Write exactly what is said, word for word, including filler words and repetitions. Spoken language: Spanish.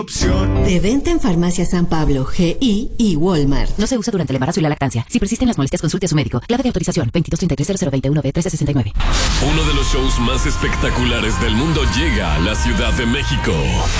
Opción. De venta en Farmacia San Pablo, G I y Walmart. No se usa durante el embarazo y la lactancia. Si persisten las molestias, consulte a su médico. Clave de autorización veintidós treinta y tres cero cero veintiuno B trece sesenta y nueve. Uno de los shows más espectaculares del mundo llega a la Ciudad de México.